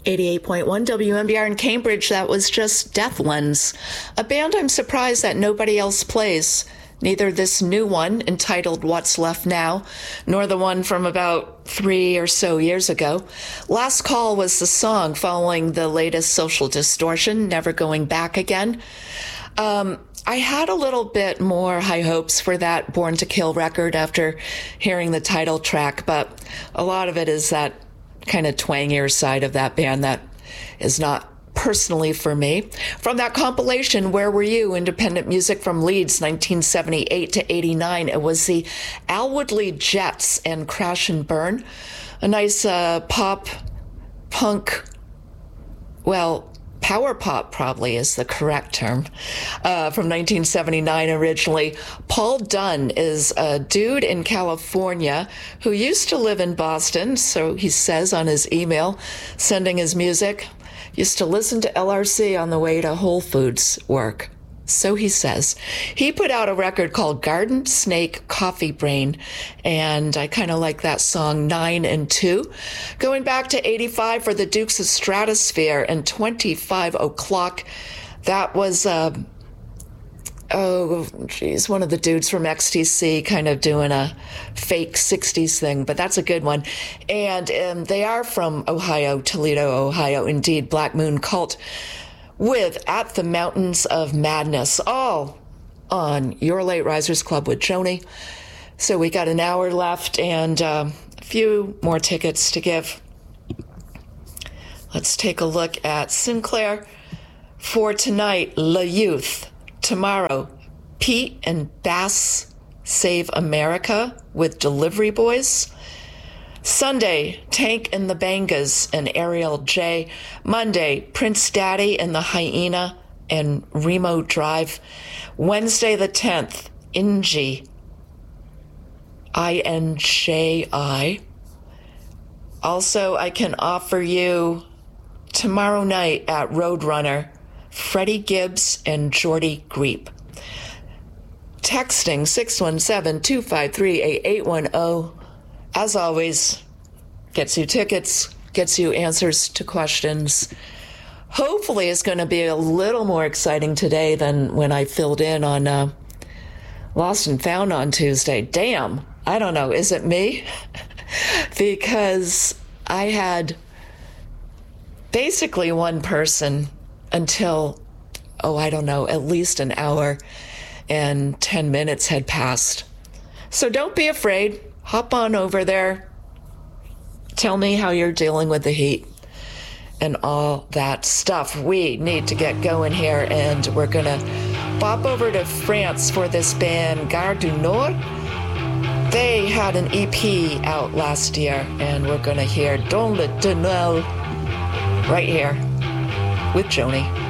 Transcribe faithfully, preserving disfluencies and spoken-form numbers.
eighty-eight point one W M B R in Cambridge, that was just Death Lens, a band I'm surprised that nobody else plays. Neither this new one, entitled What's Left Now, nor the one from about three or so years ago. Last Call was the song following the latest Social Distortion, Never Going Back Again. Um, I had a little bit more high hopes for that Born to Kill record after hearing the title track, but a lot of it is that kind of twangier side of that band that is not personally for me. From that compilation, Where Were You? Independent music from Leeds, nineteen seventy-eight to eighty-nine. It was the Al Woodley Jets and Crash and Burn. A nice uh, pop, punk, well, power pop probably is the correct term, uh, from nineteen seventy-nine originally. Paul Dunn is a dude in California who used to live in Boston, so he says on his email, sending his music. Used to listen to L R C on the way to Whole Foods work. So he says. He put out a record called Garden Snake Coffee Brain, and I kind of like that song Nine and Two. Going back to eighty-five for the Dukes of Stratosphere and twenty-five o'clock. That was, uh, oh, geez, one of the dudes from X T C kind of doing a fake sixties thing, but that's a good one. And um, they are from Ohio, Toledo, Ohio, indeed, Black Moon Cult, with At the Mountains of Madness, all on Your Late Risers Club with Joni. So we got an hour left and um, a few more tickets to give. Let's take a look at Sinclair for tonight, La Youth. Tomorrow, Pete and Bass Save America with Delivery Boys. Sunday, Tank and the Bangas and Ariel J. Monday, Prince Daddy and the Hyena and Remo Drive. Wednesday the tenth, Inji, I N J I. Also, I can offer you tomorrow night at Roadrunner, Freddie Gibbs and Jordy Greep. Texting six one seven, two five three, eight eight one zero. As always, gets you tickets, gets you answers to questions. Hopefully it's going to be a little more exciting today than when I filled in on uh, Lost and Found on Tuesday. Damn, I don't know, is it me? Because I had basically one person until, oh, I don't know, at least an hour and ten minutes had passed. So don't be afraid. Hop on over there. Tell me how you're dealing with the heat and all that stuff. We need to get going here, and we're going to bop over to France for this band, Gare du Nord. They had an E P out last year, and we're going to hear Dans le Tunnel right here with Joni.